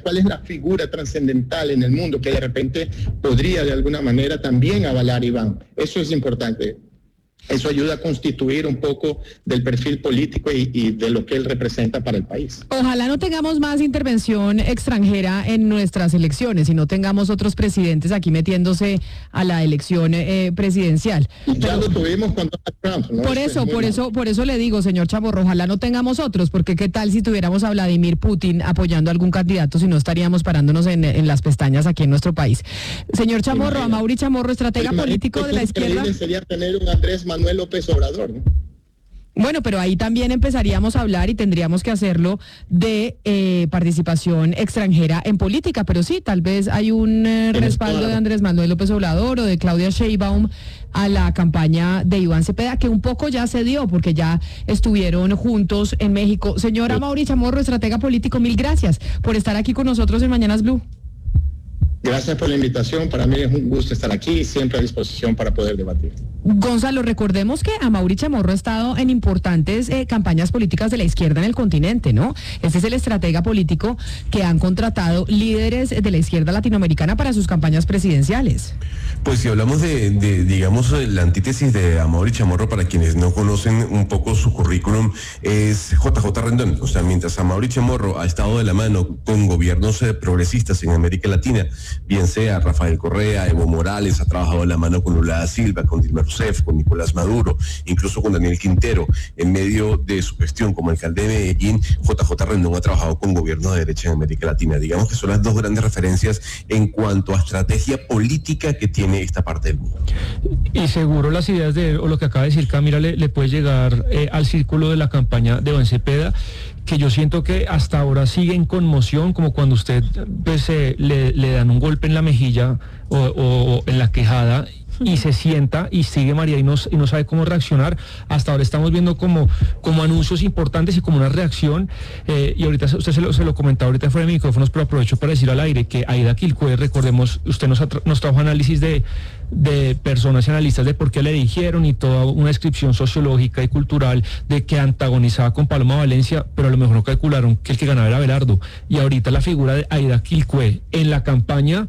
cuál es la figura trascendental en el mundo que de repente podría de alguna manera también avalar Iván. Eso es importante. Eso ayuda a constituir un poco del perfil político y de lo que él representa para el país. Ojalá no tengamos más intervención extranjera en nuestras elecciones y no tengamos otros presidentes aquí metiéndose a la elección presidencial. Ya lo tuvimos con Donald Trump, ¿no? Por eso le digo, señor Chamorro, ojalá no tengamos otros, porque qué tal si tuviéramos a Vladimir Putin apoyando a algún candidato, si no estaríamos parándonos en las pestañas aquí en nuestro país. Señor Chamorro, a Mauri Chamorro, estratega político de la izquierda. Sería tener un Andrés Manuel López Obrador, ¿no? Bueno, pero ahí también empezaríamos a hablar y tendríamos que hacerlo de participación extranjera en política, pero sí, tal vez hay un respaldo de Andrés Manuel López Obrador o de Claudia Sheinbaum a la campaña de Iván Cepeda, que un poco ya se dio, porque ya estuvieron juntos en México. Señora Mauri Chamorro, estratega político, mil gracias por estar aquí con nosotros en Mañanas Blue. Gracias por la invitación, para mí es un gusto estar aquí y siempre a disposición para poder debatir. Gonzalo, recordemos que Amaury Chamorro ha estado en importantes campañas políticas de la izquierda en el continente, ¿no? Este es el estratega político que han contratado líderes de la izquierda latinoamericana para sus campañas presidenciales. Pues si hablamos digamos, la antítesis de Amaury Chamorro, para quienes no conocen un poco su currículum, es JJ Rendón. O sea, mientras Amaury Chamorro ha estado de la mano con gobiernos progresistas en América Latina, bien sea Rafael Correa, Evo Morales, ha trabajado de la mano con Lula da Silva, con Dilma Rousseff, con Nicolás Maduro, incluso con Daniel Quintero, en medio de su gestión como alcalde de Medellín. JJ Rendón ha trabajado con gobiernos de derecha en América Latina. Digamos que son las dos grandes referencias en cuanto a estrategia política que tiene esta parte del mundo. Y seguro las ideas de él, o lo que acaba de decir Camila, le puede llegar al círculo de la campaña de Iván Cepeda, que yo siento que hasta ahora sigue en conmoción, como cuando usted pues, le dan un golpe en la mejilla o en la quejada y se sienta y sigue María y no sabe cómo reaccionar. Hasta ahora estamos viendo como anuncios importantes y como una reacción, y ahorita usted se lo comentaba ahorita fuera de micrófonos, pero aprovecho para decir al aire que Aida Quilcue, recordemos, usted nos trajo análisis de personas y analistas de por qué le eligieron y toda una descripción sociológica y cultural de que antagonizaba con Paloma Valencia, pero a lo mejor no calcularon que el que ganaba era Abelardo. Y ahorita la figura de Aida Quilcue en la campaña,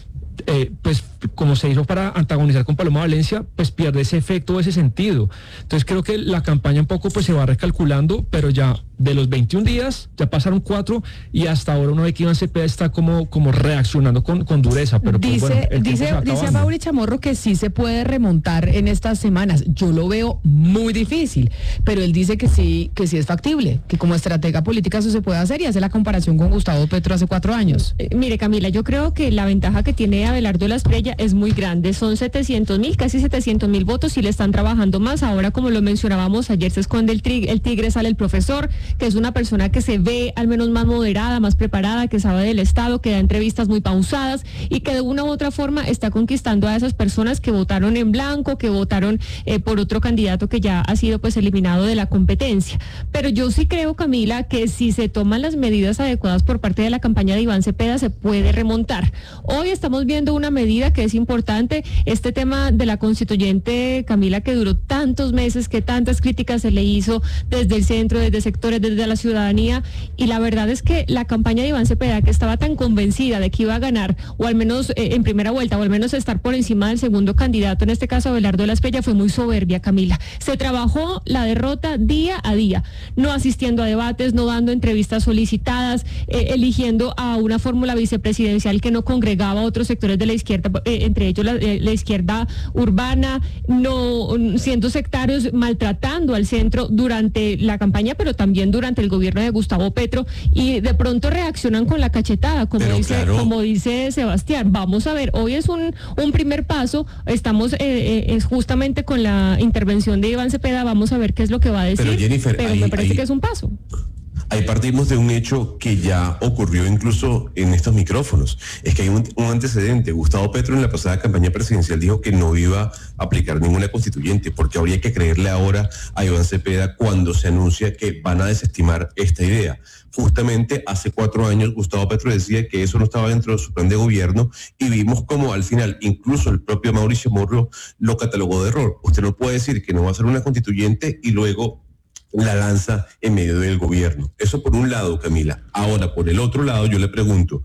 pues como se hizo para antagonizar con Paloma Valencia, pues pierde ese efecto, ese sentido. Entonces creo que la campaña un poco pues se va recalculando, pero ya de los 21 días, ya pasaron 4 y hasta ahora uno ve que Iván Cepeda está como reaccionando con dureza. Pero pues, dice Amaury Chamorro que sí se puede remontar en estas semanas. Yo lo veo muy difícil, pero él dice que sí es factible, que como estratega política eso se puede hacer, y hace la comparación con Gustavo Petro hace 4 años. Mire, Camila, yo creo que la ventaja que tiene Abelardo Lasprilla es muy grande. Son 700,000, casi 700,000 votos, y le están trabajando más. Ahora, como lo mencionábamos ayer, se esconde el tigre, sale el profesor, que es una persona que se ve al menos más moderada, más preparada, que sabe del Estado, que da entrevistas muy pausadas y que de una u otra forma está conquistando a esas personas que votaron en blanco, que votaron por otro candidato que ya ha sido pues eliminado de la competencia. Pero yo sí creo, Camila, que si se toman las medidas adecuadas por parte de la campaña de Iván Cepeda, se puede remontar. Hoy estamos viendo una medida que es importante, este tema de la constituyente, Camila, que duró tantos meses, que tantas críticas se le hizo desde el centro, desde sectores, desde la ciudadanía, y la verdad es que la campaña de Iván Cepeda, que estaba tan convencida de que iba a ganar, o al menos en primera vuelta, o al menos estar por encima del segundo candidato, en este caso Abelardo Lasprilla, fue muy soberbia, Camila. Se trabajó la derrota día a día, no asistiendo a debates, no dando entrevistas solicitadas, eligiendo a una fórmula vicepresidencial que no congregaba a otros sectores de la izquierda, entre ellos la izquierda urbana, no siendo sectarios, maltratando al centro durante la campaña, pero también durante el gobierno de Gustavo Petro, y de pronto reaccionan con la cachetada, como dice Sebastián. Vamos a ver, hoy es un primer paso, estamos es justamente con la intervención de Iván Cepeda, vamos a ver qué es lo que va a decir, pero, Jennifer, me parece que es un paso. Ahí partimos de un hecho que ya ocurrió incluso en estos micrófonos. Es que hay un antecedente. Gustavo Petro en la pasada campaña presidencial dijo que no iba a aplicar ninguna constituyente, porque habría que creerle ahora a Iván Cepeda cuando se anuncia que van a desestimar esta idea. Justamente hace 4 años Gustavo Petro decía que eso no estaba dentro de su plan de gobierno, y vimos como al final incluso el propio Amaury Chamorro lo catalogó de error. Usted no puede decir que no va a ser una constituyente y luego la lanza en medio del gobierno. Eso por un lado, Camila. Ahora, por el otro lado, yo le pregunto,